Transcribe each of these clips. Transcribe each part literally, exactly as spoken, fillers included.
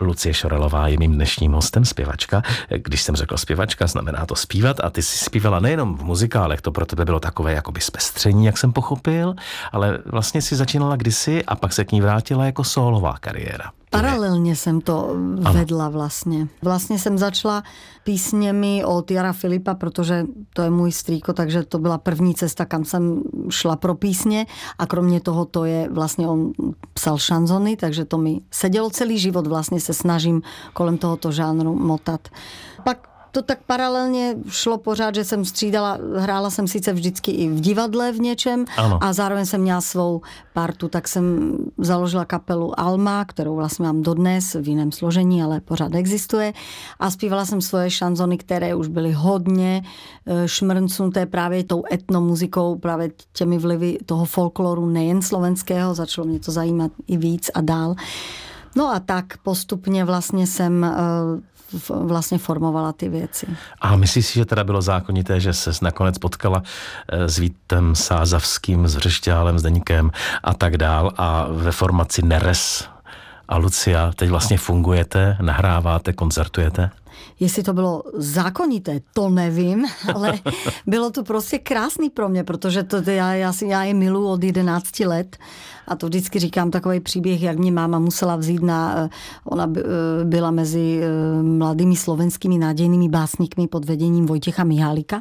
Lucie Šorelová je mým dnešním hostem, zpěvačka. Když jsem řekl zpěvačka, znamená to zpívat a ty jsi zpívala nejenom v muzikálech, to pro tebe bylo takové jakoby zpestření, jak jsem pochopil, ale vlastně si začínala kdysi a pak se k ní vrátila jako sólová kariéra. Paralelně jsem to vedla vlastně. Vlastně jsem začala písněmi od Jara Filipa, protože to je můj strýko, takže to byla první cesta, kam jsem šla pro písně a kromě toho to je vlastně on psal šanzony, takže to mi sedělo celý život, vlastně se snažím kolem tohoto žánru motat. Pak to tak paralelně šlo pořád, že jsem střídala, hrála jsem sice vždycky i v divadle v něčem ano. A zároveň jsem měla svou partu, tak jsem založila kapelu Alma, kterou vlastně mám dodnes v jiném složení, ale pořád existuje a zpívala jsem svoje šanzony, které už byly hodně šmrncnuté právě tou etnomuzikou, právě těmi vlivy toho folkloru nejen slovenského, začalo mě to zajímat i víc a dál. No a tak postupně vlastně jsem vlastně formovala ty věci. A myslíš si, že teda bylo zákonité, že ses nakonec potkala s Vítem Sázavským, s Vřešťálem, s Deníkem a tak dál a ve formaci Neres a Lucia teď vlastně fungujete, nahráváte, koncertujete? Jestli to bylo zákonité, to nevím, ale bylo to prostě krásný pro mě, protože to, já, já, si, já je miluji od jedenácti let a to vždycky říkám takový příběh, jak mě máma musela vzít na, ona byla mezi mladými slovenskými nádějnými básníkmi pod vedením Vojtěcha Mihálika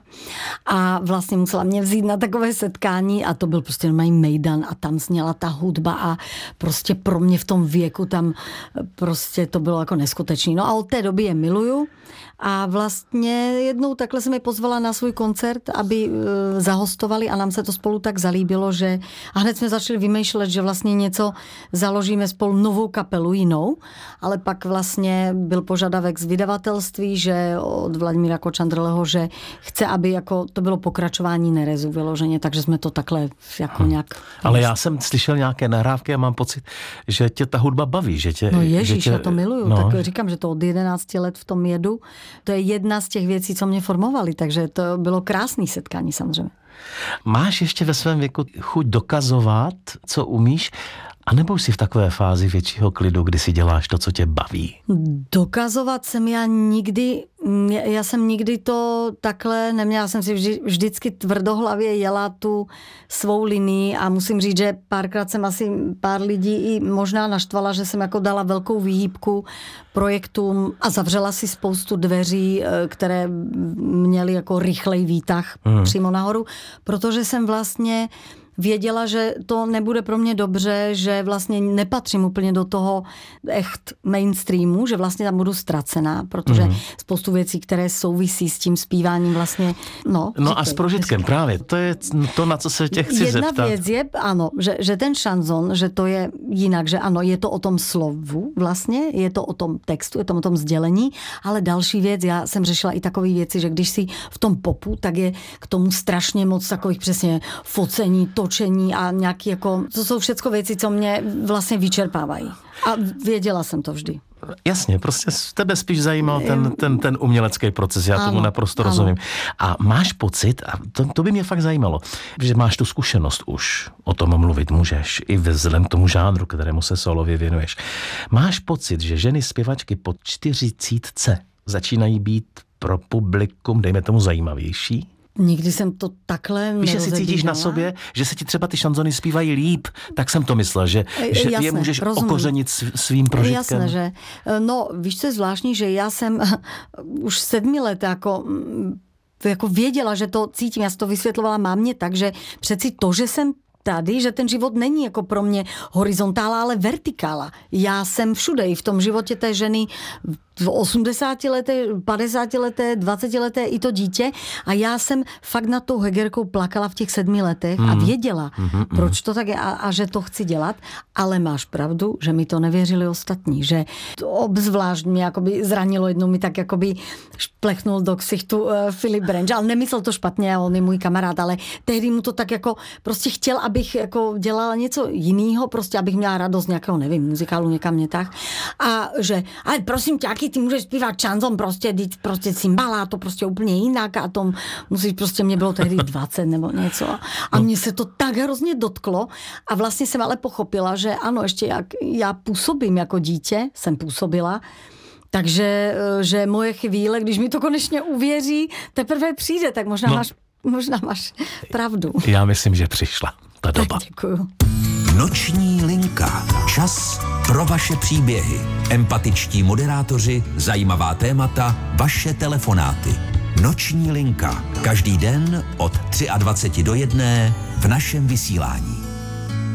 a vlastně musela mě vzít na takové setkání a to byl prostě normální mejdan a tam zněla ta hudba a prostě pro mě v tom věku tam prostě to bylo jako neskutečný. No a od té doby je miluju. A vlastně jednou takhle jsem je pozvala na svůj koncert, aby e, zahostovali a nám se to spolu tak zalíbilo, že a hned jsme začali vymýšlet, že vlastně něco založíme spolu novou kapelu jinou, ale pak vlastně byl požadavek z vydavatelství, že od Vladimíra Kočandrleho, že chce, aby jako to bylo pokračování Nerezu vyloženě, takže jsme to takhle jako nějak... Hmm. Ale já jsem slyšel nějaké nahrávky a mám pocit, že tě ta hudba baví, že tě... No ježiš, že tě, já to miluju, no. Tak říkám, že to od jedenácti let v tom jedu. To je jedna z těch věcí, co mě formovaly, takže to bylo krásný setkání samozřejmě. Máš ještě ve svém věku chuť dokazovat, co umíš, anebo už jsi v takové fázi většího klidu, kdy si děláš to, co tě baví? Dokazovat jsem já nikdy, já jsem nikdy to takhle neměla, jsem si vždy, vždycky tvrdohlavě jela tu svou linii a musím říct, že párkrát jsem asi pár lidí i možná naštvala, že jsem jako dala velkou výhybku projektům a zavřela si spoustu dveří, které měly jako rychlej výtah hmm. přímo nahoru, protože jsem vlastně věděla, že to nebude pro mě dobře, že vlastně nepatřím úplně do toho echt mainstreamu, že vlastně tam budu ztracená, protože mm. spoustu věcí, které souvisí s tím zpíváním vlastně, no. No a s prožitkem právě, to je to, na co se tě chci Jedna zeptat. Jedna věc je, ano, že, že ten šanzon, že to je jinak, že ano, je to o tom slovu vlastně, je to o tom textu, je to o tom sdělení, ale další věc, já jsem řešila i takové věci, že když si v tom popu, tak je k tomu strašně moc takových přesně focení, točení a nějaký jako, to jsou všecko věci, co mě vlastně vyčerpávají. A věděla jsem to vždy. Jasně, prostě tebe spíš zajímal ten, ten, ten umělecký proces, já ano, tomu naprosto ano. rozumím. A máš pocit, a to, to by mě fakt zajímalo, že máš tu zkušenost už, o tom mluvit můžeš, i vzhledem k tomu žánru, kterému se solově věnuješ. Máš pocit, že ženy zpěvačky po čtyřicítce začínají být pro publikum, dejme tomu, zajímavější? Nikdy jsem to takhle Víš, že si cítíš na sobě, že se ti třeba ty šanzony zpívají líp, tak jsem to myslel, že, že jasné, je můžeš rozumím. okořenit svým prožitkem. Jasné, že. No, víš, co je zvláštní, že já jsem už sedmi let jako, jako věděla, že to cítím. Já si to vysvětlovala mámě tak, že přeci to, že jsem tady, že ten život není jako pro mě horizontála, ale vertikála. Já jsem všude, i v tom životě té ženy v osmdesátileté, padesátileté, dvacetileté i to dítě a já jsem fakt nad tou hegerkou plakala v těch sedmi letech mm. a věděla, mm-hmm. proč to tak je a, a že to chci dělat, ale máš pravdu, že mi to nevěřili ostatní, že obzvlášť mě jakoby zranilo, jednou mi tak jakoby šplechnul do ksichtu uh, Filip Brenč, ale nemyslel to špatně, on je můj kamarád, ale tehdy mu to tak jako prostě chtěl, abych jako dělala něco jiného, prostě abych měla radost nějakého, nevím, muzikálu někam netah a že, ale prosím tě, jaký ty můžeš zpívat šanzon, prostě, prostě cymbala, to prostě úplně jinak a tom musíš, prostě mě bylo tehdy dvacet nebo něco. A mně se to tak hrozně dotklo a vlastně jsem ale pochopila, že ano, ještě jak já působím jako dítě, jsem působila, takže že moje chvíle, když mi to konečně uvěří, teprve přijde, tak možná, no. máš, možná máš pravdu. Já myslím, že přišla ta doba. Tak děkuju. Noční linka. Čas pro vaše příběhy. Empatičtí moderátoři, zajímavá témata, vaše telefonáty. Noční linka. Každý den od dvacet tři do jedné v našem vysílání.